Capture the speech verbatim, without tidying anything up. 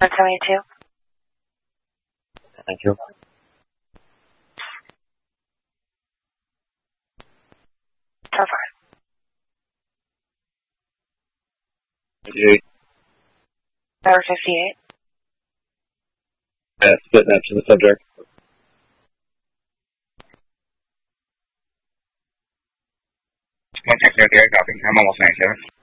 one seventy-two. Thank you. So far. fifty-eight. Tower fifty-eight. Uh, split that to the subject. one six zero zero, copy. I'm almost ninety-seven.